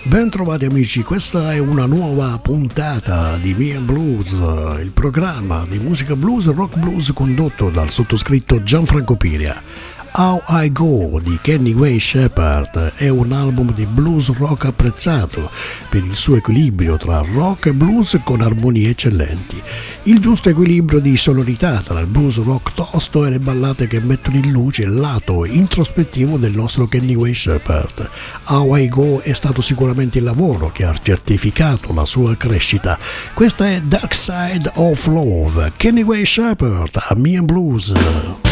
Ben trovati amici, questa è una nuova puntata di Me and Blues, il programma di musica blues e rock blues condotto dal sottoscritto Gianfranco Piria. How I Go di Kenny Wayne Shepherd è un album di blues rock apprezzato per il suo equilibrio tra rock e blues con armonie eccellenti. Il giusto equilibrio di sonorità tra il blues rock tosto e le ballate che mettono in luce il lato introspettivo del nostro Kenny Wayne Shepherd. How I Go è stato sicuramente il lavoro che ha certificato la sua crescita. Questa è Dark Side of Love, Kenny Wayne Shepherd a Me and Blues.